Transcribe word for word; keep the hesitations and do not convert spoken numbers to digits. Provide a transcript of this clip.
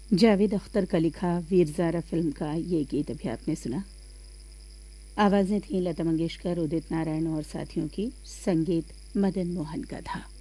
जावेद अख्तर का लिखा वीर ज़ारा फिल्म का ये गीत अभी आपने सुना। आवाज़ें थीं लता मंगेशकर, उदित नारायण और साथियों की, संगीत मदन मोहन का था।